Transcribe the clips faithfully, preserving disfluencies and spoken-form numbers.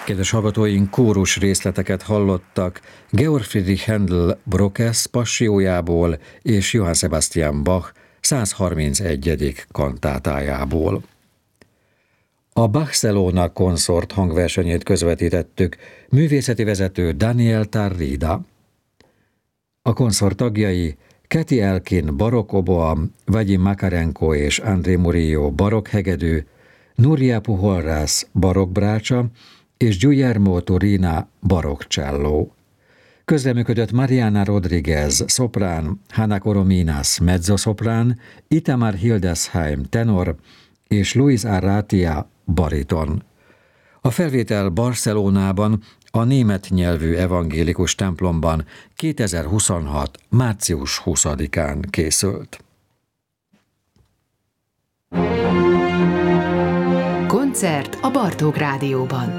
Kedves hallgatóink, kórus részleteket hallottak Georg Friedrich Händel Brockes Passiójából és Johann Sebastian Bach százharmincegyedik kantátájából. A Barcelona konszort hangversenyét közvetítettük, művészeti vezető Daniel Tarrida. A konszort tagjai Katy Elkin barokk oboa, Vadim Makarenko és André Murillo barokk hegedű, Nuria Pujolas barokk brácsa és Guillermo Turina barokk cselló. Közreműködött Mariana Rodriguez szoprán, Hanna Corominas mezzoszoprán, Itamar Hildesheim tenor és Luis Arratia bariton. A felvétel Barcelonában, a német nyelvű evangélikus templomban kétezer-huszonhat. március huszadikán készült. Koncert a Bartók Rádióban.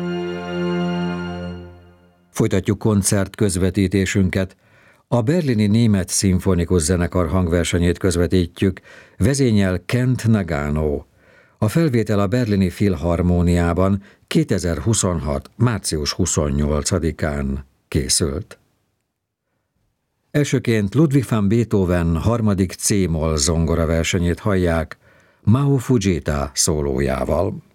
Folytatjuk koncert közvetítésünket. A berlini Német Szimfonikus Zenekar hangversenyét közvetítjük, vezényel Kent Nagano. A felvétel a berlini Filharmóniában kétezer-huszonhat. március huszonnyolcadikán készült. Elsőként Ludwig van Beethoven harmadik C-moll zongora versenyét hallják Maho Fujita szólójával.